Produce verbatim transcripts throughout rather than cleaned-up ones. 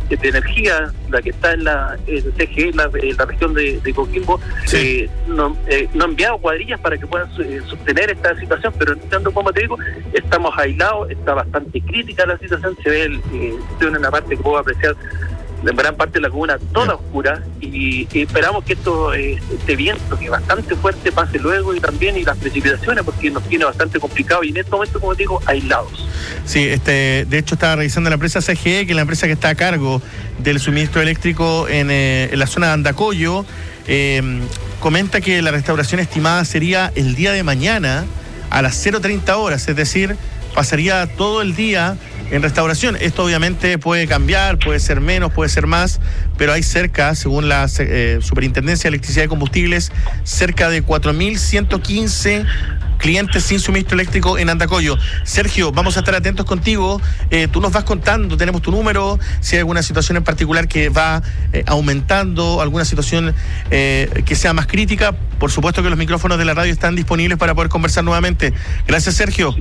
de energía, la que está en la en C G E, la, en la región de, de Coquimbo, sí. eh, no, eh, no ha enviado cuadrillas para que puedan eh, sostener esta situación, pero tanto como te digo, estamos aislados, está bastante crítica la situación, se ve, el, eh, se ve una parte que puedo apreciar en gran parte de la comuna toda oscura, y, y esperamos que esto eh, este viento que es bastante fuerte pase luego, y también y las precipitaciones, porque nos tiene bastante complicado y en este momento, como te digo, aislados. Sí, este, de hecho estaba revisando la empresa C G E, que es la empresa que está a cargo del suministro eléctrico en, eh, en la zona de Andacollo. Eh, comenta que la restauración estimada sería el día de mañana a las cero treinta horas, es decir, pasaría todo el día en restauración. Esto obviamente puede cambiar, puede ser menos, puede ser más, pero hay cerca, según la eh, Superintendencia de Electricidad y Combustibles, cerca de cuatro mil ciento quince clientes sin suministro eléctrico en Andacollo. Sergio, vamos a estar atentos contigo. Eh, tú nos vas contando, tenemos tu número, si hay alguna situación en particular que va eh, aumentando, alguna situación eh, que sea más crítica. Por supuesto que los micrófonos de la radio están disponibles para poder conversar nuevamente. Gracias, Sergio.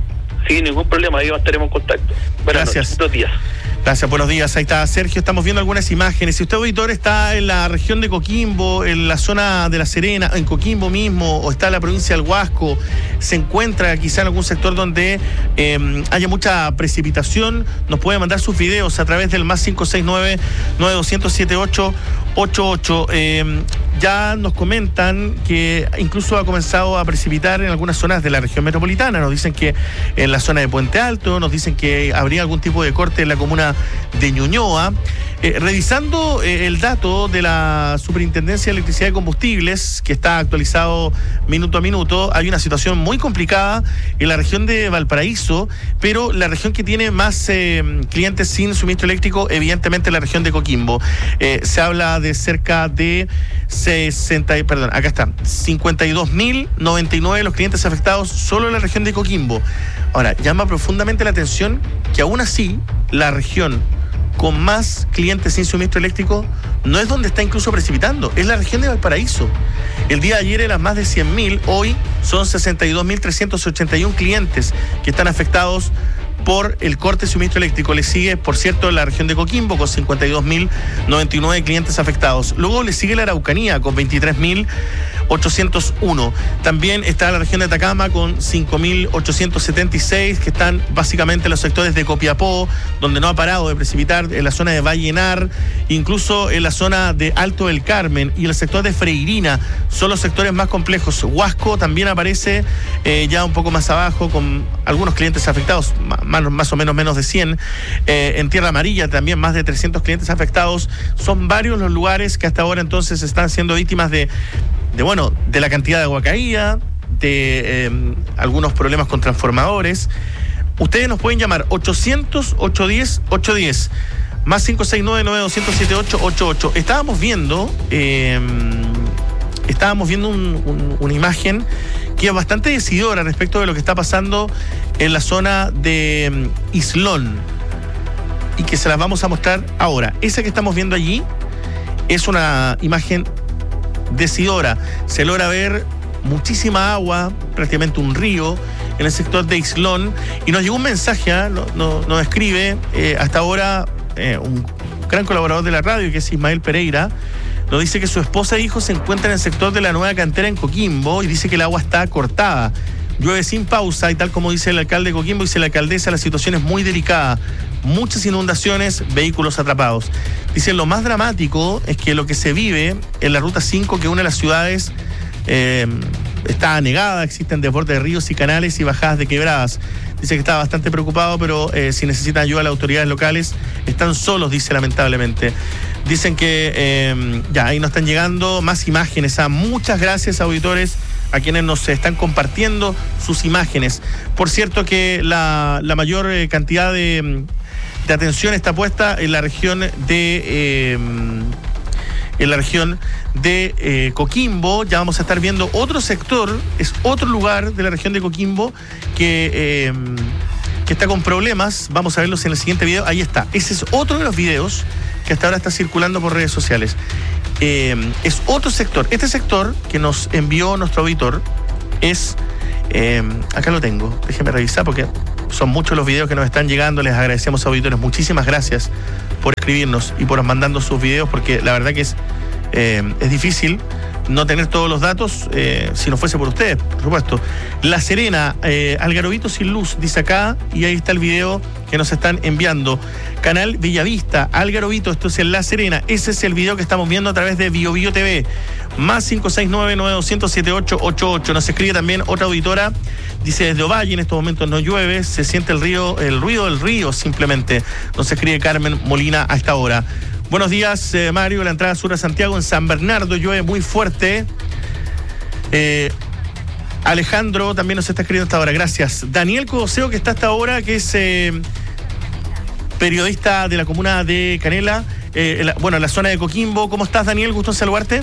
Sí, ningún problema, ahí estaremos en contacto. Buenas Gracias. noches, dos días. Gracias, buenos días. Ahí está Sergio, estamos viendo algunas imágenes. Si usted, auditor, está en la región de Coquimbo, en la zona de La Serena, en Coquimbo mismo, o está en la provincia del Huasco, se encuentra quizá en algún sector donde eh, haya mucha precipitación, nos puede mandar sus videos a través del más cinco seis nueve, nueve dos cero, siete ocho ocho ocho. Eh, ya nos comentan que incluso ha comenzado a precipitar en algunas zonas de la región metropolitana. Nos dicen que en la zona de Puente Alto, nos dicen que habría algún tipo de corte en la comuna de Ñuñoa. Eh, revisando eh, el dato de la Superintendencia de Electricidad y Combustibles, que está actualizado minuto a minuto, hay una situación muy complicada en la región de Valparaíso, pero la región que tiene más eh, clientes sin suministro eléctrico, evidentemente la región de Coquimbo. Eh, se habla de cerca de sesenta, perdón, acá está, cincuenta y dos mil noventa y nueve los clientes afectados solo en la región de Coquimbo. Ahora, llama profundamente la atención que aún así la región con más clientes sin suministro eléctrico no es donde está incluso precipitando, es la región de Valparaíso. El día de ayer eran más de cien mil, hoy son sesenta y dos mil trescientos ochenta y uno clientes que están afectados por el corte de suministro eléctrico. Le sigue, por cierto, la región de Coquimbo con cincuenta y dos mil noventa y nueve clientes afectados. Luego le sigue la Araucanía con veintitrés mil ochocientos uno. También está la región de Atacama con cinco mil ochocientos setenta y seis, que están básicamente en los sectores de Copiapó, donde no ha parado de precipitar, en la zona de Vallenar, incluso en la zona de Alto del Carmen y el sector de Freirina. Son los sectores más complejos. Huasco también aparece eh, ya un poco más abajo, con algunos clientes afectados, más, más o menos menos de cien. Eh, en Tierra Amarilla también más de trescientos clientes afectados. Son varios los lugares que hasta ahora entonces están siendo víctimas de de bueno, de la cantidad de agua caída, de eh, algunos problemas con transformadores. Ustedes nos pueden llamar ochocientos, ochocientos diez, ochocientos diez, más cinco seis nueve, nueve dos cero siete ocho ocho ocho. Estábamos viendo, eh, estábamos viendo un, un, una imagen que es bastante decidora respecto de lo que está pasando en la zona de Islón, y que se las vamos a mostrar ahora. Esa que estamos viendo allí es una imagen decidora. Se logra ver muchísima agua, prácticamente un río, en el sector de Islón, y nos llegó un mensaje, ¿eh? nos, nos, nos escribe eh, hasta ahora eh, un gran colaborador de la radio, que es Ismael Pereira. Nos dice que su esposa e hijos se encuentran en el sector de la Nueva Cantera en Coquimbo, y dice que el agua está cortada, llueve sin pausa, y tal como dice el alcalde de Coquimbo, dice la alcaldesa, la situación es muy delicada, muchas inundaciones, vehículos atrapados. Dice, lo más dramático es que lo que se vive en la ruta cinco, que une las ciudades, eh, está anegada, existen desbordes de ríos y canales y bajadas de quebradas. Dice que está bastante preocupado, pero eh, si necesitan ayuda a las autoridades locales, están solos, dice, lamentablemente. Dicen que eh, ya ahí nos están llegando más imágenes. ¿ah? Muchas gracias, auditores, a quienes nos están compartiendo sus imágenes. Por cierto que la, la mayor eh, cantidad de, de atención está puesta en la región de eh, en la región de eh, Coquimbo. Ya vamos a estar viendo otro sector, es otro lugar de la región de Coquimbo que, eh, que está con problemas. Vamos a verlos en el siguiente video. Ahí está. Ese es otro de los videos que hasta ahora está circulando por redes sociales. Eh, es otro sector. Este sector que nos envió nuestro auditor es, eh, acá lo tengo, déjenme revisar porque son muchos los videos que nos están llegando, les agradecemos a auditores, muchísimas gracias por escribirnos y por mandando sus videos, porque la verdad que es, eh, es difícil no tener todos los datos, eh, si no fuese por ustedes, por supuesto. La Serena, eh, Algarobito sin luz, dice acá, y ahí está el video que nos están enviando. Canal Bellavista, Algarobito, esto es en La Serena. Ese es el video que estamos viendo a través de Bio Bio T V. Más cinco seis nueve, nueve dos cero, siete ocho ocho ocho. Nos escribe también otra auditora, dice desde Ovalle, en estos momentos no llueve, se siente el río, el ruido del río simplemente. Nos escribe Carmen Molina a esta hora. Buenos días, eh, Mario. La entrada sur a Santiago en San Bernardo llueve muy fuerte. Eh, Alejandro también nos está escribiendo hasta ahora. Gracias. Daniel Coseo, que está hasta ahora, que es eh, periodista de la comuna de Canela. Eh, la, bueno, en la zona de Coquimbo. ¿Cómo estás, Daniel? Gusto en saludarte.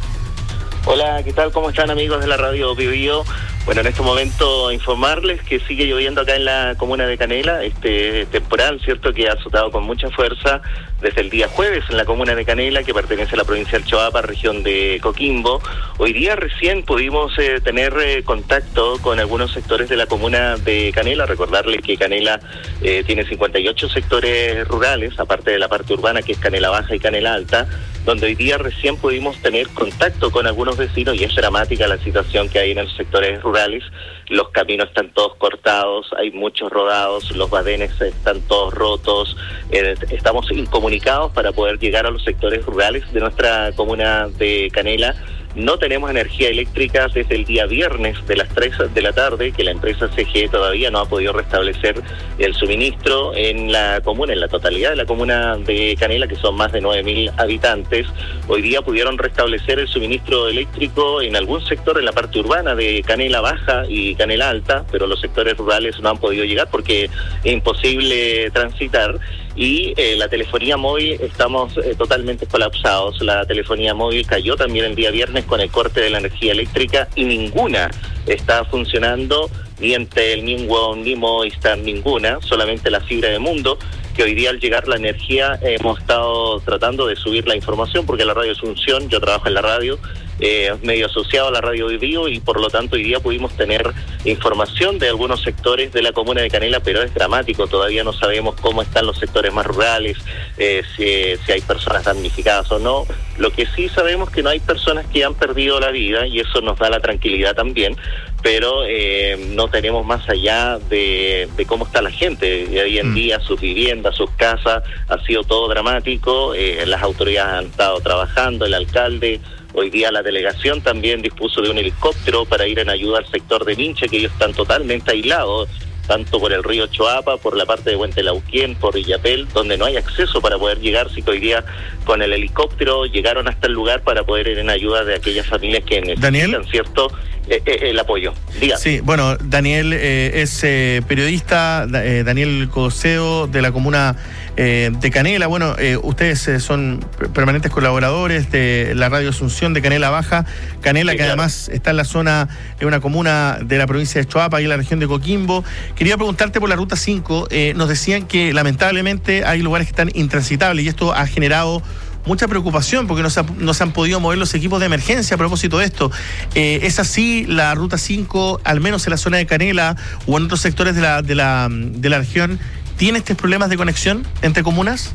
Hola, ¿qué tal? ¿Cómo están, amigos de la radio Bio Bio? Bueno, en este momento informarles que sigue lloviendo acá en la comuna de Canela, este temporal, ¿cierto?, que ha azotado con mucha fuerza desde el día jueves en la comuna de Canela, que pertenece a la provincia del Choapa, región de Coquimbo. Hoy día recién pudimos eh, tener eh, contacto con algunos sectores de la comuna de Canela. Recordarles que Canela eh, tiene cincuenta y ocho sectores rurales, aparte de la parte urbana, que es Canela Baja y Canela Alta, donde hoy día recién pudimos tener contacto con algunos vecinos, y es dramática la situación que hay en los sectores rurales. Los caminos están todos cortados, hay muchos rodados, los badenes están todos rotos, eh, estamos incomunicados para poder llegar a los sectores rurales de nuestra comuna de Canela. No tenemos energía eléctrica desde el día viernes de las tres de la tarde, que la empresa C G E todavía no ha podido restablecer el suministro en la comuna, en la totalidad de la comuna de Canela, que son más de nueve mil habitantes. Hoy día pudieron restablecer el suministro eléctrico en algún sector en la parte urbana de Canela Baja y Canela Alta, pero los sectores rurales no han podido llegar porque es imposible transitar. Y eh, la telefonía móvil, estamos eh, totalmente colapsados. La telefonía móvil cayó también el día viernes con el corte de la energía eléctrica y ninguna está funcionando, ni Entel, ni Won, ni Movistar, ninguna, solamente la fibra de Mundo, que hoy día al llegar la energía eh, hemos estado tratando de subir la información, porque la radio Asunción, yo trabajo en la radio, eh, medio asociado a la radio Bio Bio, y por lo tanto hoy día pudimos tener información de algunos sectores de la comuna de Canela, pero es dramático, todavía no sabemos cómo están los sectores más rurales, eh, si, si hay personas damnificadas o no. Lo que sí sabemos es que no hay personas que han perdido la vida, y eso nos da la tranquilidad también, pero eh, no tenemos más allá de, de cómo está la gente. Y hoy en día sus viviendas, sus casas, ha sido todo dramático. Eh, las autoridades han estado trabajando, el alcalde. Hoy día la delegación también dispuso de un helicóptero para ir en ayuda al sector de Minche, que ellos están totalmente aislados, tanto por el río Choapa, por la parte de Huentelauquén, por Illapel, donde no hay acceso para poder llegar. Sí que hoy día con el helicóptero llegaron hasta el lugar para poder ir en ayuda de aquellas familias que necesitan, Daniel, ¿cierto?, eh, eh, el apoyo. Diga. Sí, bueno, Daniel eh, es eh, periodista, eh, Daniel Coseo, de la comuna eh, de Canela. Bueno, eh, ustedes eh, son permanentes colaboradores de la radio Asunción de Canela Baja, Canela, sí, que claro, además está en la zona, en una comuna de la provincia de Choapa y en la región de Coquimbo. Quería preguntarte por la ruta cinco. Eh, nos decían que lamentablemente hay lugares que están intransitables, y esto ha generado mucha preocupación porque no se, ha, no se han podido mover los equipos de emergencia a propósito de esto. Eh, ¿Es así la ruta cinco, al menos en la zona de Canela o en otros sectores de la, de la, de la región, tiene estos problemas de conexión entre comunas?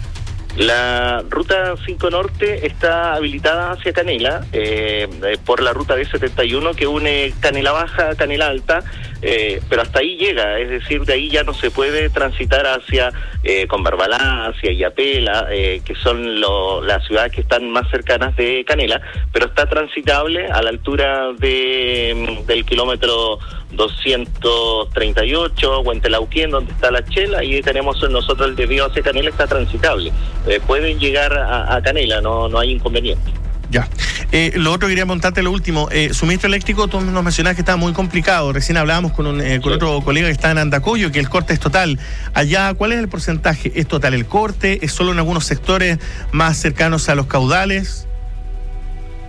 La ruta cinco Norte está habilitada hacia Canela eh, por la ruta D setenta y uno que une Canela Baja a Canela Alta, eh, pero hasta ahí llega, es decir, de ahí ya no se puede transitar hacia eh, Conbarbalá, hacia Illapela, eh, que son lo, las ciudades que están más cercanas de Canela, pero está transitable a la altura de del kilómetro doscientos treinta y ocho, Huentelauquén, donde está la Chela, y tenemos nosotros el desvío hacia Canela, está transitable. Eh, pueden llegar a, a Canela, no, no hay inconveniente. Ya. Eh, lo otro que quería preguntarte, lo último, eh, suministro eléctrico, tú nos mencionabas que estaba muy complicado. Recién hablábamos con, un, eh, con sí. otro colega que está en Andacoyo, que el corte es total. Allá, ¿cuál es el porcentaje? ¿Es total el corte? ¿Es solo en algunos sectores más cercanos a los caudales?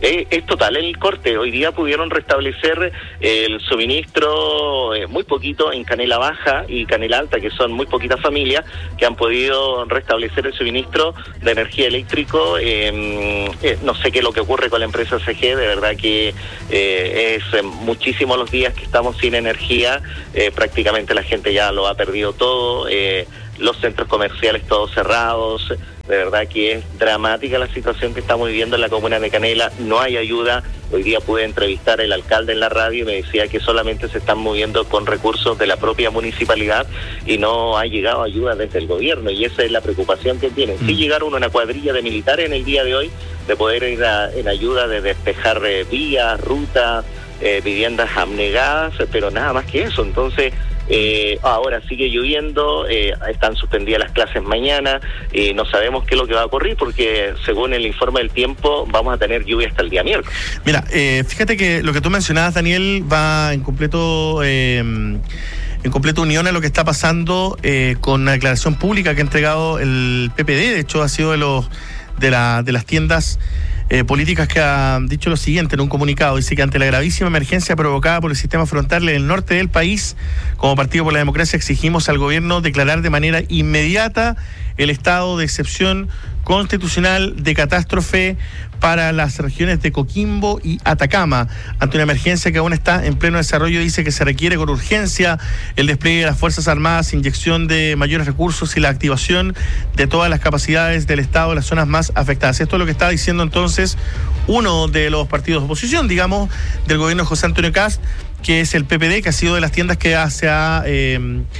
Es, es total el corte. Hoy día pudieron restablecer el suministro eh, muy poquito en Canela Baja y Canela Alta, que son muy poquitas familias que han podido restablecer el suministro de energía eléctrico. Eh, eh, no sé qué es lo que ocurre con la empresa C G, de verdad que eh, es eh, muchísimos los días que estamos sin energía, eh, prácticamente la gente ya lo ha perdido todo, eh, los centros comerciales todos cerrados. De verdad que es dramática la situación que estamos viviendo en la comuna de Canela, no hay ayuda. Hoy día pude entrevistar al alcalde en la radio y me decía que solamente se están moviendo con recursos de la propia municipalidad y no ha llegado ayuda desde el gobierno, y esa es la preocupación que tienen. Sí llegaron una cuadrilla de militares en el día de hoy de poder ir a, en ayuda de despejar eh, vías, rutas, eh, viviendas abnegadas, pero nada más que eso. Entonces, Eh, ahora sigue lloviendo, eh, están suspendidas las clases mañana, y eh, no sabemos qué es lo que va a ocurrir porque según el informe del tiempo vamos a tener lluvia hasta el día miércoles. Mira, eh, fíjate que lo que tú mencionabas, Daniel, va en completo eh, en completa unión a lo que está pasando eh, con la declaración pública que ha entregado el P P D. De hecho, ha sido de los de, la, de las tiendas Eh, políticas que ha dicho lo siguiente en un comunicado. Dice que ante la gravísima emergencia provocada por el sistema frontal en el norte del país, como Partido por la Democracia exigimos al gobierno declarar de manera inmediata el estado de excepción constitucional de catástrofe para las regiones de Coquimbo y Atacama. Ante una emergencia que aún está en pleno desarrollo, dice que se requiere con urgencia el despliegue de las Fuerzas Armadas, inyección de mayores recursos y la activación de todas las capacidades del Estado en las zonas más afectadas. Esto es lo que está diciendo entonces uno de los partidos de oposición, digamos, del gobierno de José Antonio Kast, que es el P P D, que ha sido de las tiendas que se ha... Eh,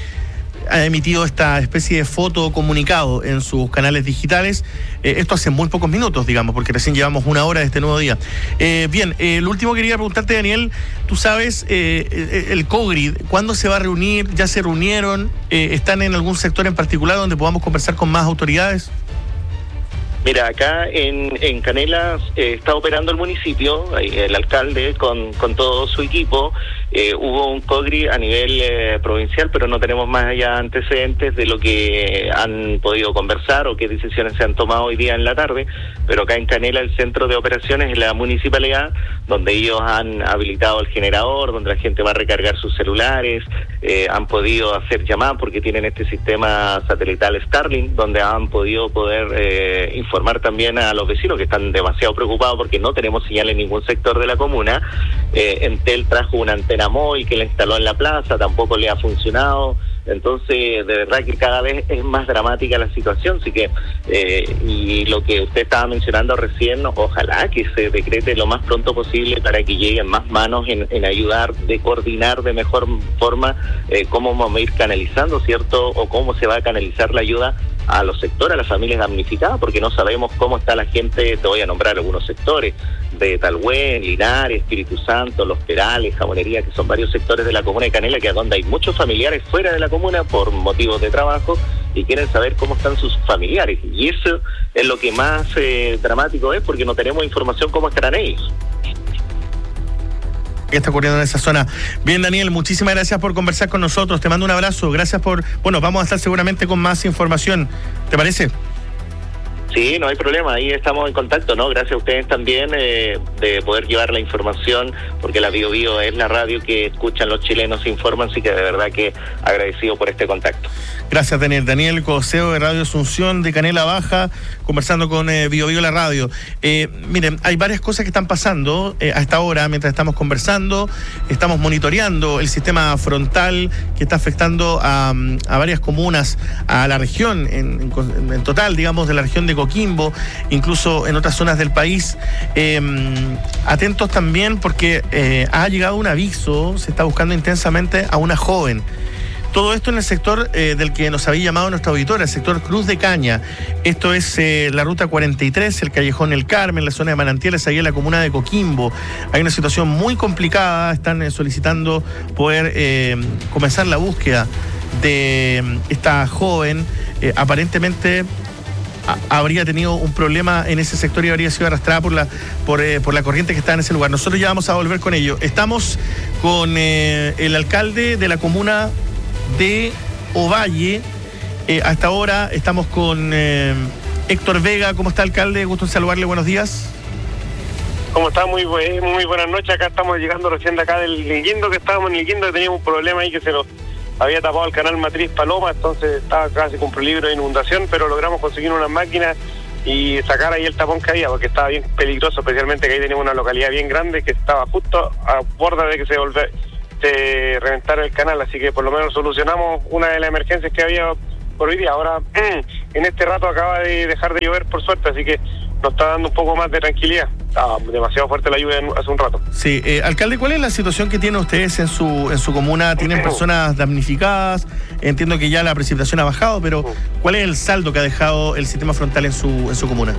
ha emitido esta especie de foto comunicado en sus canales digitales. Eh, esto hace muy pocos minutos, digamos, porque recién llevamos una hora de este nuevo día. Eh, bien, eh, lo último que quería preguntarte, Daniel, tú sabes, eh, el COGRID, ¿cuándo se va a reunir? ¿Ya se reunieron? Eh, ¿Están en algún sector en particular donde podamos conversar con más autoridades? Mira, acá en, en Canela eh, está operando el municipio, el alcalde con, con todo su equipo. Eh, hubo un COGRI a nivel eh, provincial, pero no tenemos más allá antecedentes de lo que han podido conversar o qué decisiones se han tomado hoy día en la tarde. Pero acá en Canela el centro de operaciones es la municipalidad, donde ellos han habilitado el generador, donde la gente va a recargar sus celulares, eh, han podido hacer llamadas porque tienen este sistema satelital Starlink, donde han podido poder eh, informar informar también a los vecinos que están demasiado preocupados porque no tenemos señal en ningún sector de la comuna. Eh, Entel trajo una antena móvil que la instaló en la plaza, tampoco le ha funcionado. Entonces, de verdad que cada vez es más dramática la situación, así que, eh, y lo que usted estaba mencionando recién, ojalá que se decrete lo más pronto posible para que lleguen más manos en, en ayudar, de coordinar de mejor forma eh, cómo vamos a ir canalizando, ¿cierto? O cómo se va a canalizar la ayuda a los sectores, a las familias damnificadas, porque no sabemos cómo está la gente. Te voy a nombrar algunos sectores de Talhuén, Linares, Espíritu Santo, Los Perales, Jabonería, que son varios sectores de la comuna de Canela, que es donde hay muchos familiares fuera de la comuna por motivos de trabajo y quieren saber cómo están sus familiares, y eso es lo que más eh, dramático es, porque no tenemos información cómo estarán ellos. ¿Qué está ocurriendo en esa zona? Bien, Daniel, muchísimas gracias por conversar con nosotros, te mando un abrazo, gracias por, bueno, vamos a estar seguramente con más información, ¿te parece? Sí, no hay problema, ahí estamos en contacto, ¿no? Gracias a ustedes también eh, de poder llevar la información, porque la Bio Bio es la radio que escuchan los chilenos, se informan, así que de verdad que agradecido por este contacto. Gracias, Daniel. Daniel Coseo de Radio Asunción de Canela Baja, conversando con eh, Bio Bio la radio. Eh, miren, hay varias cosas que están pasando eh, a esta hora, mientras estamos conversando, estamos monitoreando el sistema frontal que está afectando a, a varias comunas, a la región, en, en, en total, digamos, de la región de Coquimbo, incluso en otras zonas del país. Eh, atentos también porque eh, ha llegado un aviso, se está buscando intensamente a una joven. Todo esto en el sector eh, del que nos había llamado nuestra auditora, el sector Cruz de Caña. Esto es eh, la ruta cuarenta y tres, el Callejón El Carmen, la zona de Manantiales, ahí en la comuna de Coquimbo. Hay una situación muy complicada, están eh, solicitando poder eh, comenzar la búsqueda de eh, esta joven. Eh, aparentemente a, habría tenido un problema en ese sector y habría sido arrastrada por la, por, eh, por la corriente que está en ese lugar. Nosotros ya vamos a volver con ello. Estamos con eh, el alcalde de la comuna de Ovalle. Eh, hasta ahora estamos con eh, Héctor Vega. ¿Cómo está, alcalde? Gusto en saludarle, buenos días. ¿Cómo está? Muy, muy buenas noches. Acá estamos llegando recién de acá del Guindo, que estábamos en el Guindo, que teníamos un problema ahí que se nos había tapado el canal Matriz Paloma, entonces estaba casi con peligro de inundación, pero logramos conseguir unas máquinas y sacar ahí el tapón que había, porque estaba bien peligroso, especialmente que ahí tenemos una localidad bien grande que estaba justo a borda de que se, volve, se reventara el canal, así que por lo menos solucionamos una de las emergencias que había por hoy día. Ahora, en este rato acaba de dejar de llover, por suerte, así que nos está dando un poco más de tranquilidad. Estaba demasiado fuerte la lluvia hace un rato. Sí, eh, alcalde, ¿cuál es la situación que tienen ustedes en su en su comuna? ¿Tienen personas damnificadas? Entiendo que ya la precipitación ha bajado, pero ¿cuál es el saldo que ha dejado el sistema frontal en su en su comuna?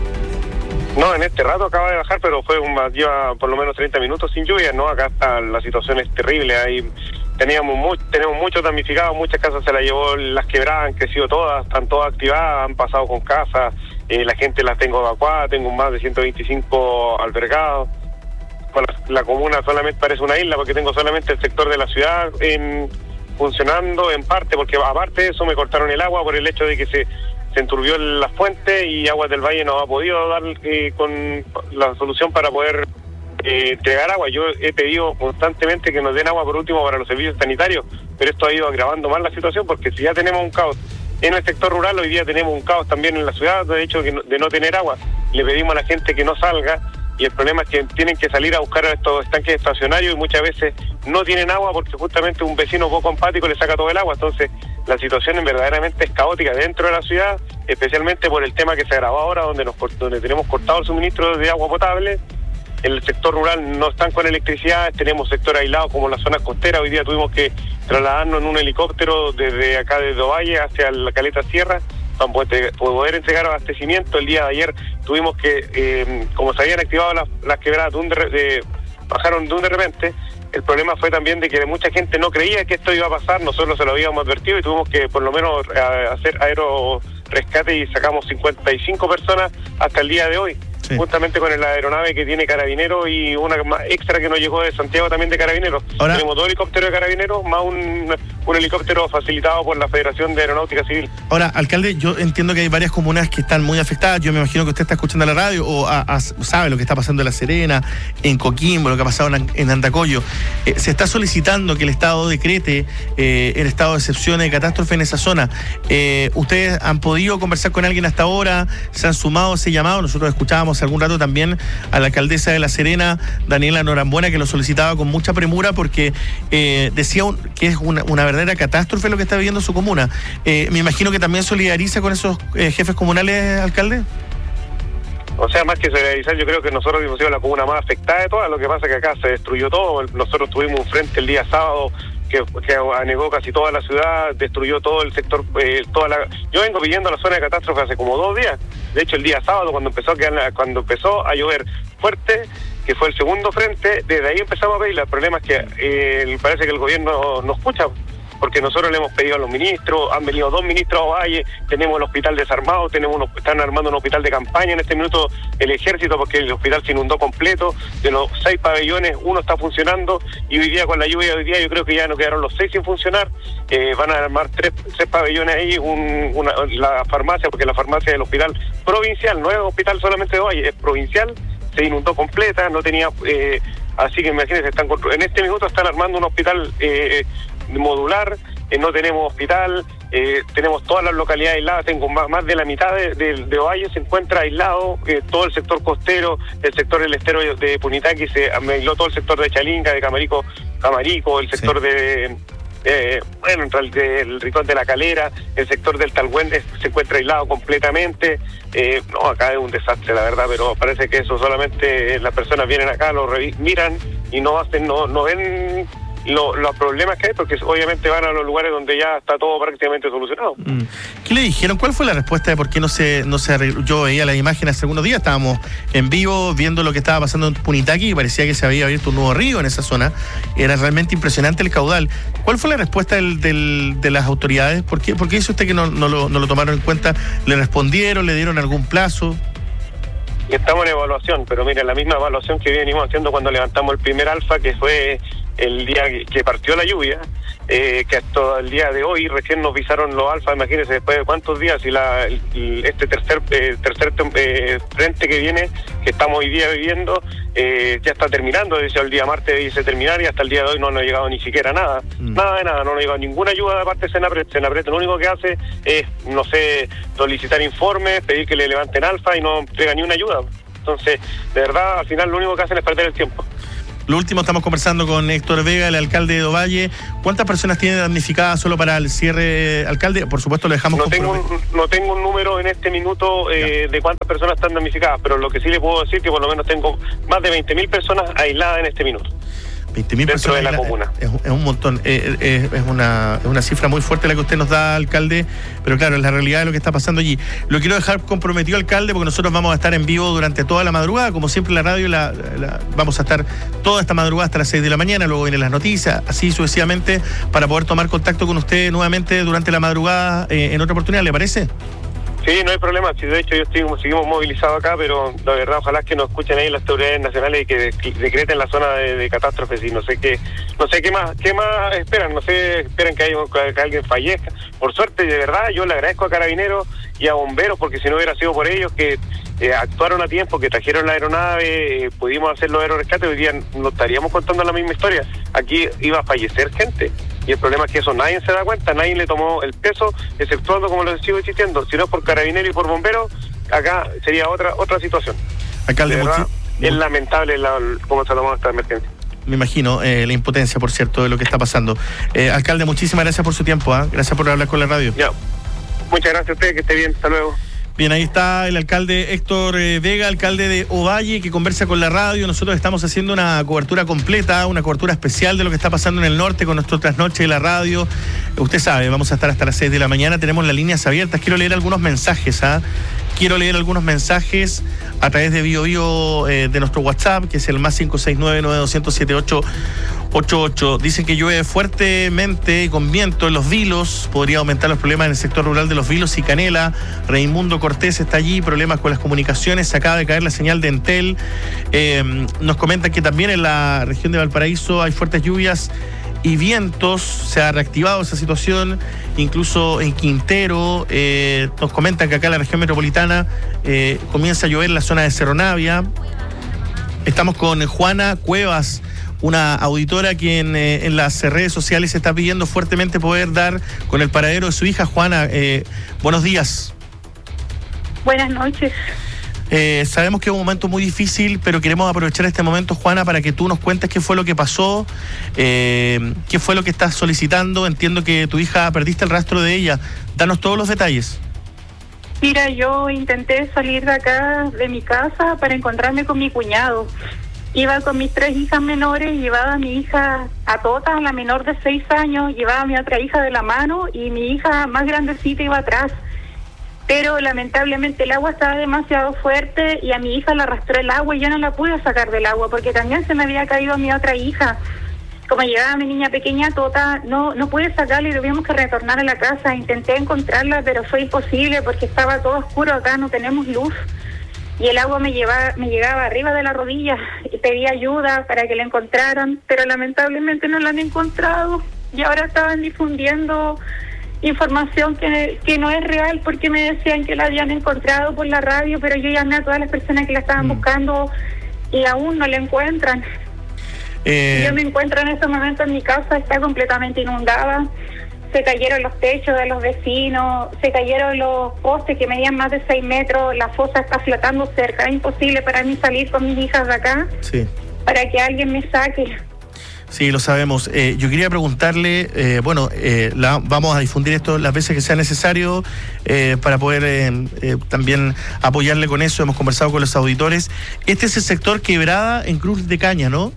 No, en este rato acaba de bajar, pero fue un, lleva por lo menos treinta minutos sin lluvia, ¿no? Acá está, la situación es terrible, ahí teníamos mu tenemos muchos damnificados, muchas casas se las llevó las quebradas, han crecido todas, están todas activadas, han pasado con casas, eh, la gente las tengo evacuadas, tengo más de ciento veinticinco albergados. Bueno, la comuna solamente parece una isla porque tengo solamente el sector de la ciudad en, funcionando en parte, porque aparte de eso me cortaron el agua por el hecho de que se se enturbió la fuente y Aguas del Valle no ha podido dar eh, con la solución para poder eh, entregar agua. Yo he pedido constantemente que nos den agua por último para los servicios sanitarios, pero esto ha ido agravando más la situación, porque si ya tenemos un caos en el sector rural, hoy día tenemos un caos también en la ciudad, de hecho, de no tener agua. Le pedimos a la gente que no salga, y el problema es que tienen que salir a buscar estos estanques estacionarios y muchas veces no tienen agua porque justamente un vecino poco empático le saca todo el agua. Entonces la situación en verdaderamente es caótica dentro de la ciudad, especialmente por el tema que se agravó ahora, donde nos donde tenemos cortado el suministro de agua potable. En el sector rural no están con electricidad, tenemos sector aislado como las zonas costeras. Hoy día tuvimos que trasladarnos en un helicóptero desde acá de Ovalle hacia la Caleta Sierra para poder entregar abastecimiento. El día de ayer tuvimos que, eh, como se habían activado las, las quebradas, de un de, de, bajaron de un de repente. El problema fue también de que mucha gente no creía que esto iba a pasar, nosotros se lo habíamos advertido y tuvimos que por lo menos a, hacer aerorescate y sacamos cincuenta y cinco personas hasta el día de hoy. Sí. Justamente con la aeronave que tiene Carabineros y una más extra que nos llegó de Santiago también de Carabineros. Ahora, tenemos dos helicópteros de Carabineros más un, un helicóptero facilitado por la Federación de Aeronáutica Civil. Ahora, alcalde, yo entiendo que hay varias comunas que están muy afectadas. Yo me imagino que usted está escuchando la radio o a, a, sabe lo que está pasando en La Serena, en Coquimbo, lo que ha pasado en, en Andacollo. Eh, se está solicitando que el Estado decrete eh, el estado de excepción de catástrofe en esa zona. Eh, ¿Ustedes han podido conversar con alguien hasta ahora? ¿Se han sumado a ese llamado? Nosotros escuchábamos algún rato también a la alcaldesa de La Serena, Daniela Norambuena, que lo solicitaba con mucha premura porque eh, decía un, que es una, una verdadera catástrofe lo que está viviendo su comuna. Eh, me imagino que también solidariza con esos eh, jefes comunales, alcalde. O sea, más que solidarizar, yo creo que nosotros hemos sido la comuna más afectada de todas. Lo que pasa es que acá se destruyó todo. Nosotros tuvimos un frente el día sábado que, que anegó casi toda la ciudad, destruyó todo el sector, eh, toda la... Yo vengo pidiendo la zona de catástrofe hace como dos días. De hecho, el día sábado, cuando empezó a quedar, cuando empezó a llover fuerte, que fue el segundo frente, desde ahí empezamos a pedir. El problema es que eh, parece que el gobierno no escucha, porque nosotros le hemos pedido a los ministros, han venido dos ministros a Valle, tenemos el hospital desarmado, tenemos unos, están armando un hospital de campaña en este minuto el ejército, porque el hospital se inundó completo. De los seis pabellones, uno está funcionando, y hoy día con la lluvia de hoy día yo creo que ya no quedaron los seis sin funcionar. Eh, van a armar tres, tres pabellones ahí, un, una, la farmacia, porque la farmacia del hospital provincial, no es hospital solamente de Valle, es provincial, se inundó completa, no tenía... Eh, así que imagínense, están en este minuto están armando un hospital eh, modular, eh, no tenemos hospital, eh, tenemos todas las localidades aisladas, tengo más, más de la mitad de, de, de Ovalle se encuentra aislado, eh, todo el sector costero, el sector del estero de Punitaqui, se aisló todo el sector de Chalinga, de Camarico, Camarico, el sector sí. de... Eh, bueno, el Rincón de la Calera, el sector del Talgüende se encuentra aislado completamente. Eh, no, acá es un desastre, la verdad, pero parece que eso solamente las personas vienen acá, lo miran y no hacen, no, no ven lo, los problemas que hay, porque obviamente van a los lugares donde ya está todo prácticamente solucionado. Mm. ¿Qué le dijeron? ¿Cuál fue la respuesta de por qué no se, no se arregló? Yo veía las imágenes hace algunos días, estábamos en vivo viendo lo que estaba pasando en Punitaqui y parecía que se había abierto un nuevo río en esa zona. Era realmente impresionante el caudal. ¿Cuál fue la respuesta del, del, de las autoridades? ¿Por qué, por qué dice usted que no, no, lo, no lo tomaron en cuenta? ¿Le respondieron? ¿Le dieron algún plazo? Estamos en evaluación, pero mira, la misma evaluación que venimos haciendo cuando levantamos el primer alfa, que fue el día que partió la lluvia, eh, que hasta el día de hoy recién nos visaron los alfa, imagínense después de cuántos días, y la, el, este tercer eh, tercer eh, frente que viene, que estamos hoy día viviendo, eh, ya está terminando, desde el día martes dice terminar, y hasta el día de hoy no nos ha llegado ni siquiera nada, mm. nada de nada, no nos ha llegado ninguna ayuda de parte de Senapred. Senapred lo único que hace es, no sé, solicitar informes, pedir que le levanten alfa y no entrega ni una ayuda. Entonces, de verdad, al final lo único que hacen es perder el tiempo. Lo último, estamos conversando con Héctor Vega, el alcalde de Ovalle. ¿Cuántas personas tiene damnificadas solo para el cierre, alcalde? Por supuesto, lo dejamos... No tengo un, no tengo un número en este minuto eh, de cuántas personas están damnificadas, pero lo que sí le puedo decir es que por lo menos tengo más de veinte mil personas aisladas en este minuto. veinte mil dentro personas de la comuna. Es, es un montón, es, es, es, una, es una cifra muy fuerte la que usted nos da, alcalde, pero claro, es la realidad de lo que está pasando allí. Lo quiero dejar comprometido, alcalde, porque nosotros vamos a estar en vivo durante toda la madrugada, como siempre la radio, la, la, vamos a estar toda esta madrugada hasta las seis de la mañana, luego vienen las noticias, así sucesivamente, para poder tomar contacto con usted nuevamente durante la madrugada eh, en otra oportunidad, ¿le parece? Sí, no hay problema. Sí, de hecho, yo estoy, seguimos movilizados acá, pero la verdad, ojalá que nos escuchen ahí las autoridades nacionales y que decreten la zona de, de catástrofes. Y no sé qué, no sé qué más, qué más esperan. No sé, esperan que, haya, que alguien fallezca. Por suerte, de verdad, yo le agradezco a Carabineros y a Bomberos, porque si no hubiera sido por ellos que eh, actuaron a tiempo, que trajeron la aeronave, eh, pudimos hacer los aerorescates, hoy día no estaríamos contando la misma historia. Aquí iba a fallecer gente. Y el problema es que eso nadie se da cuenta, nadie le tomó el peso, exceptuando, como lo sigo insistiendo, si no es por Carabineros y por Bomberos, acá sería otra otra situación. Alcalde, de verdad, es lamentable la, cómo se ha tomado esta emergencia. Me imagino, eh, la impotencia, por cierto, de lo que está pasando. Eh, alcalde, muchísimas gracias por su tiempo, ¿eh? Gracias por hablar con la radio. Ya. Muchas gracias a usted, que esté bien, hasta luego. Bien, ahí está el alcalde Héctor eh, Vega, alcalde de Ovalle, que conversa con la radio. Nosotros estamos haciendo una cobertura completa, una cobertura especial de lo que está pasando en el norte con nuestro trasnoche de la radio. Usted sabe, vamos a estar hasta las seis de la mañana, tenemos las líneas abiertas. Quiero leer algunos mensajes, ¿ah? ¿eh? Quiero leer algunos mensajes a través de Bio Bio eh, de nuestro WhatsApp, que es el más cinco seis nueve, nueve dos cero siete ocho ocho ocho. Dicen que llueve fuertemente y con viento en Los Vilos. Podría aumentar los problemas en el sector rural de Los Vilos y Canela. Raimundo Cortés está allí, problemas con las comunicaciones. Se acaba de caer la señal de Entel. Eh, nos comentan que también en la región de Valparaíso hay fuertes lluvias y vientos. Se ha reactivado esa situación, incluso en Quintero. Eh, nos comentan que acá en la región metropolitana eh, comienza a llover en la zona de Cerro Navia. Estamos con Juana Cuevas, una auditora quien eh, en las redes sociales está pidiendo fuertemente poder dar con el paradero de su hija. Juana, eh, buenos días. Buenas noches. Eh, sabemos que es un momento muy difícil, pero queremos aprovechar este momento, Juana, para que tú nos cuentes qué fue lo que pasó, eh, qué fue lo que estás solicitando. Entiendo que tu hija, perdiste el rastro de ella. Danos todos los detalles. Mira, yo intenté salir de acá, de mi casa, para encontrarme con mi cuñado. Iba con mis tres hijas menores, llevaba a mi hija a Tota, la menor de seis años, llevaba a mi otra hija de la mano y mi hija más grandecita iba atrás. Pero lamentablemente el agua estaba demasiado fuerte y a mi hija la arrastró el agua y yo no la pude sacar del agua porque también se me había caído mi otra hija. Como llevaba mi niña pequeña Tota, no no pude sacarla y tuvimos que retornar a la casa. Intenté encontrarla, pero fue imposible porque estaba todo oscuro acá, no tenemos luz. Y el agua me llevaba, me llegaba arriba de la rodilla y pedí ayuda para que la encontraran, pero lamentablemente no la han encontrado. Y ahora estaban difundiendo información que, que no es real porque me decían que la habían encontrado por la radio, pero yo llamé a todas las personas que la estaban buscando y aún no la encuentran. Eh... Yo me encuentro en este momento en mi casa, está completamente inundada. Se cayeron los techos de los vecinos, se cayeron los postes que medían más de seis metros, la fosa está flotando cerca. Es imposible para mí salir con mis hijas de acá, sí, para que alguien me saque. Sí, lo sabemos. Eh, yo quería preguntarle, eh, bueno, eh, la, vamos a difundir esto las veces que sea necesario eh, para poder eh, eh, también apoyarle con eso. Hemos conversado con los auditores. Este es el sector Quebrada en Cruz de Caña, ¿no?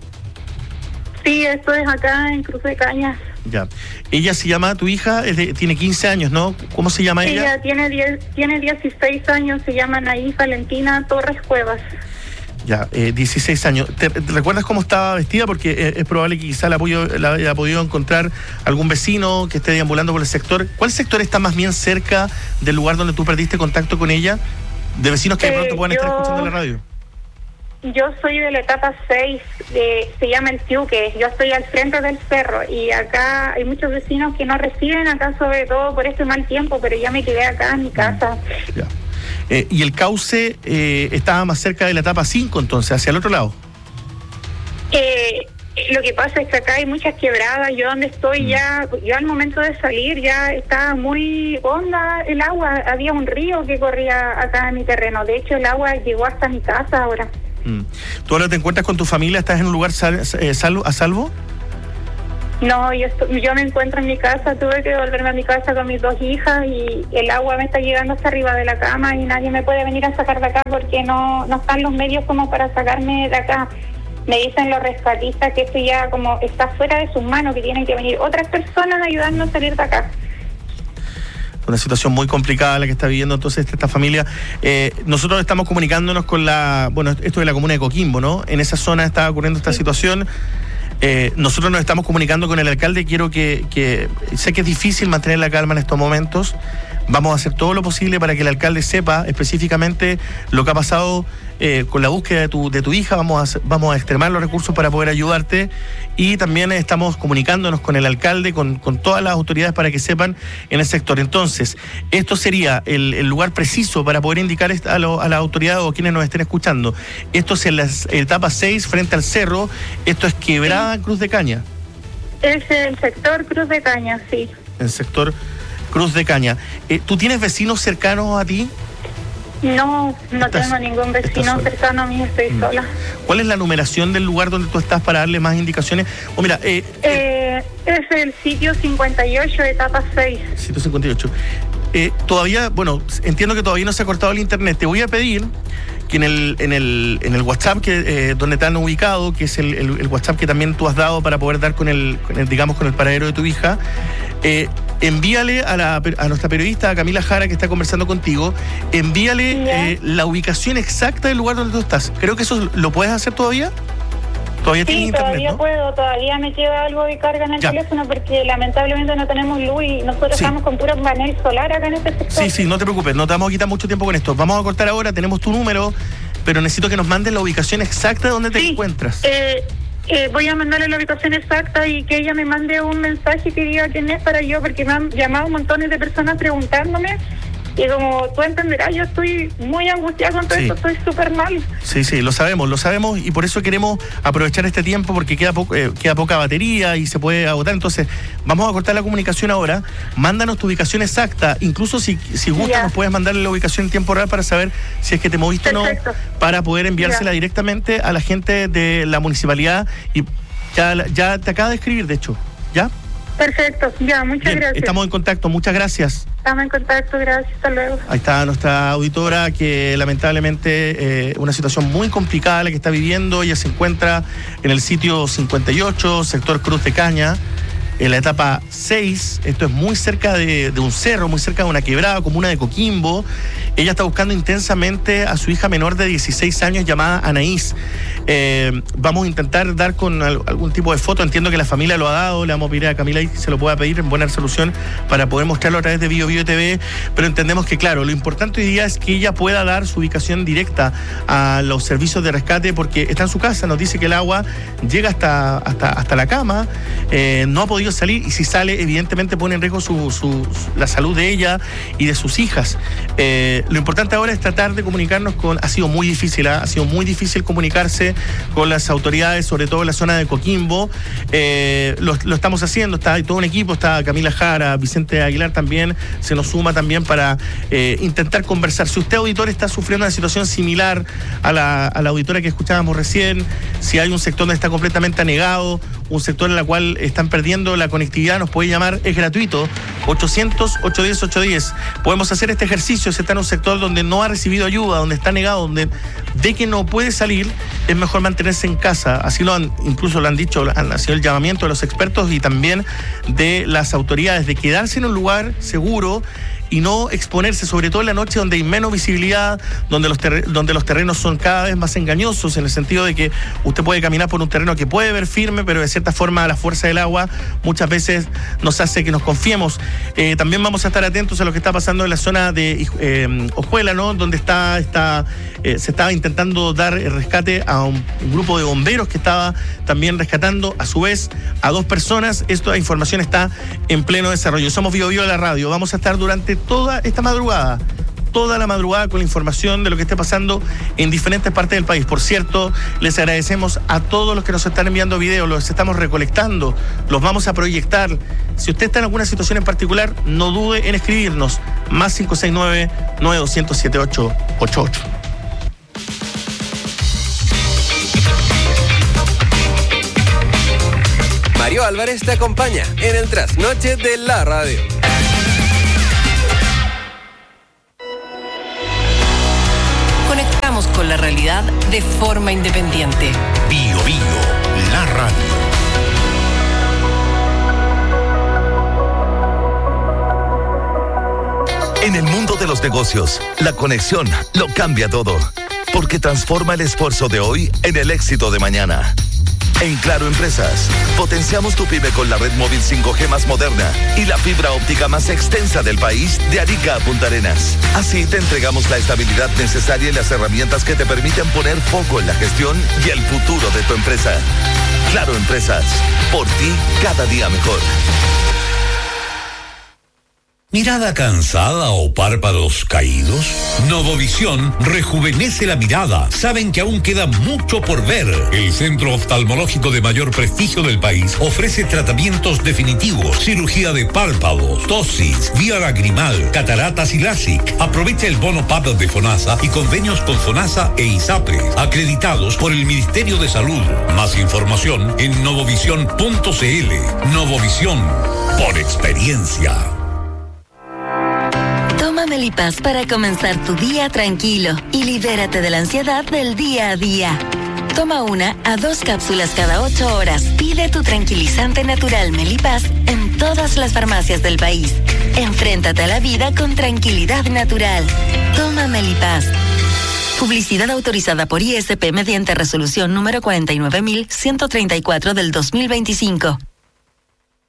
Sí, esto es acá en Cruz de Caña. Ya. Ella se llama, tu hija, es de, tiene quince años, ¿no? ¿Cómo se llama ella? Ella tiene, diez, tiene dieciséis años, se llama Anaí Valentina Torres Cuevas. Ya, eh, dieciséis años. ¿Te, te recuerdas cómo estaba vestida? Porque es, es probable que quizá la, apoyo, la haya podido encontrar algún vecino que esté deambulando por el sector. ¿Cuál sector está más bien cerca del lugar donde tú perdiste contacto con ella? De vecinos que de pronto eh, puedan yo... estar escuchando la radio. yo soy de la etapa seis, de, se llama El Tiuque. Yo estoy al frente del cerro y acá hay muchos vecinos que no reciben acá, sobre todo por este mal tiempo, pero ya me quedé acá en mi casa. Ya. Eh, y el cauce eh, estaba más cerca de la etapa cinco, entonces, hacia el otro lado. Eh, lo que pasa es que acá hay muchas quebradas. Yo donde estoy ya, yo al momento de salir ya estaba muy honda el agua. Había un río que corría acá en mi terreno. De hecho, el agua llegó hasta mi casa ahora. Mm. ¿Tú ahora te encuentras con tu familia? ¿Estás en un lugar sal, eh, salvo, a salvo? No, yo, estoy, yo me encuentro en mi casa. Tuve que volverme a mi casa con mis dos hijas y el agua me está llegando hasta arriba de la cama y nadie me puede venir a sacar de acá porque no, no están los medios como para sacarme de acá. Me dicen los rescatistas que esto ya como está fuera de sus manos, que tienen que venir otras personas a ayudarnos a salir de acá. Una situación muy complicada la que está viviendo entonces esta familia. Eh, nosotros estamos comunicándonos con la, bueno, esto es la comuna de Coquimbo, ¿no? En esa zona está ocurriendo esta sí. situación. Eh, nosotros nos estamos comunicando con el alcalde. Quiero que, que, sé que es difícil mantener la calma en estos momentos. Vamos a hacer todo lo posible para que el alcalde sepa específicamente lo que ha pasado eh, con la búsqueda de tu, de tu hija. Vamos a, vamos a extremar los recursos para poder ayudarte y también estamos comunicándonos con el alcalde, con, con todas las autoridades para que sepan en el sector. Entonces, esto sería el, el lugar preciso para poder indicar a, lo, a la autoridad o quienes nos estén escuchando. Esto es en la etapa seis frente al cerro. Esto es Quebrada en Cruz de Caña. Es el sector Cruz de Caña, sí. El sector Cruz de Caña. Eh, ¿Tú tienes vecinos cercanos a ti? No, no estás, tengo ningún vecino cercano a mí, estoy mm. sola. ¿Cuál es la numeración del lugar donde tú estás para darle más indicaciones? O mira, eh, eh, es el sitio cincuenta y ocho, etapa seis. Sitio cincuenta y ocho. Eh, todavía, bueno, entiendo que todavía no se ha cortado el internet. Te voy a pedir que en el en el en el WhatsApp que eh, donde te han ubicado, que es el, el, el WhatsApp que también tú has dado para poder dar con el, con el digamos con el paradero de tu hija, eh, envíale a la a nuestra periodista a Camila Jara, que está conversando contigo, envíale eh, la ubicación exacta del lugar donde tú estás. Creo que eso lo puedes hacer todavía. Todavía sí, internet, todavía ¿no? puedo, todavía me queda algo de carga en el ya. teléfono porque lamentablemente no tenemos luz y nosotros sí. estamos con puro panel solar acá en este sector. Sí, sí, no te preocupes, no te vamos a quitar mucho tiempo con esto. Vamos a cortar ahora, tenemos tu número, pero necesito que nos mandes la ubicación exacta de donde te sí. encuentras. Eh, eh, voy a mandarle la ubicación exacta y que ella me mande un mensaje que diga quién es para yo, porque me han llamado montones de personas preguntándome. Y como tú entenderás, yo estoy muy angustiada con todo sí. esto, estoy súper mal. Sí, sí, lo sabemos, lo sabemos y por eso queremos aprovechar este tiempo porque queda, po eh, queda poca batería y se puede agotar. Entonces, vamos a cortar la comunicación ahora. Mándanos tu ubicación exacta. Incluso si, si gustas, yeah. nos puedes mandarle la ubicación en tiempo real para saber si es que te moviste Perfecto. o no, para poder enviársela yeah. directamente a la gente de la municipalidad. Y ya, ya te acaba de escribir, de hecho, ¿ya? Perfecto, ya, muchas Bien, gracias. Estamos en contacto, muchas gracias. Estamos en contacto, gracias, hasta luego. Ahí está nuestra auditora que lamentablemente eh, una situación muy complicada la que está viviendo. Ella se encuentra en el sitio cincuenta y ocho, sector Cruz de Caña, en la etapa seis. Esto es muy cerca de, de un cerro, muy cerca de una quebrada, comuna de Coquimbo. Ella está buscando intensamente a su hija menor de dieciséis años llamada Anaís. Eh, vamos a intentar dar con al, algún tipo de foto. Entiendo que la familia lo ha dado. Le vamos a pedir a Camila y se lo pueda pedir en buena resolución para poder mostrarlo a través de Bio Bio T V. Pero entendemos que, claro, lo importante hoy día es que ella pueda dar su ubicación directa a los servicios de rescate porque está en su casa. Nos dice que el agua llega hasta, hasta, hasta la cama. Eh, no ha podido salir y si sale evidentemente pone en riesgo su, su, su, la salud de ella y de sus hijas. Eh, lo importante ahora es tratar de comunicarnos con, ha sido muy difícil, ¿eh? ha sido muy difícil comunicarse con las autoridades, sobre todo en la zona de Coquimbo. Eh, lo, lo estamos haciendo, está todo un equipo, está Camila Jara, Vicente Aguilar también, se nos suma también para eh, intentar conversar. Si usted, auditor, está sufriendo una situación similar a la, a la auditora que escuchábamos recién, si hay un sector donde está completamente anegado, un sector en el cual están perdiendo la conectividad, nos puede llamar, es gratuito, ochocientos, ochocientos diez, ochocientos diez. Podemos hacer este ejercicio, si está en un sector donde no ha recibido ayuda, donde está negado, donde ve que no puede salir, es mejor mantenerse en casa. Así lo han, incluso lo han dicho, han sido el llamamiento de los expertos y también de las autoridades, de quedarse en un lugar seguro y no exponerse, sobre todo en la noche donde hay menos visibilidad, donde los, terre- donde los terrenos son cada vez más engañosos, en el sentido de que usted puede caminar por un terreno que puede ver firme, pero de cierta forma la fuerza del agua muchas veces nos hace que nos confiemos. Eh, también vamos a estar atentos a lo que está pasando en la zona de eh, Ojuela, ¿no? Donde está, está eh, se estaba intentando dar rescate a un, un grupo de bomberos que estaba también rescatando a su vez a dos personas. Esta información está en pleno desarrollo. Somos Bio Bio de la radio. Vamos a estar durante toda esta madrugada, toda la madrugada con la información de lo que esté pasando en diferentes partes del país. Por cierto, les agradecemos a todos los que nos están enviando videos, los estamos recolectando, los vamos a proyectar. Si usted está en alguna situación en particular, no dude en escribirnos. Más cinco seis nueve, nueve dos cero siete ocho ocho ocho. Mario Álvarez te acompaña en el trasnoche de la radio. Conectamos con la realidad de forma independiente. Bio Bio, la radio. En el mundo de los negocios, la conexión lo cambia todo, porque transforma el esfuerzo de hoy en el éxito de mañana. En Claro Empresas, potenciamos tu pyme con la red móvil cinco G más moderna y la fibra óptica más extensa del país, de Arica a Punta Arenas. Así te entregamos la estabilidad necesaria y las herramientas que te permiten poner foco en la gestión y el futuro de tu empresa. Claro Empresas, por ti cada día mejor. ¿Mirada cansada o párpados caídos? Novovisión rejuvenece la mirada. Saben que aún queda mucho por ver. El centro oftalmológico de mayor prestigio del país ofrece tratamientos definitivos, cirugía de párpados, tosis, vía lagrimal, cataratas y LASIK. Aprovecha el bono P A D de FONASA y convenios con FONASA e ISAPRE, acreditados por el Ministerio de Salud. Más información en novovisión punto c l. Novovisión, por experiencia. Toma Melipaz para comenzar tu día tranquilo y libérate de la ansiedad del día a día. Toma una a dos cápsulas cada ocho horas. Pide tu tranquilizante natural Melipaz en todas las farmacias del país. Enfréntate a la vida con tranquilidad natural. Toma Melipaz. Publicidad autorizada por I S P mediante resolución número cuarenta y nueve mil ciento treinta y cuatro del dos mil veinticinco.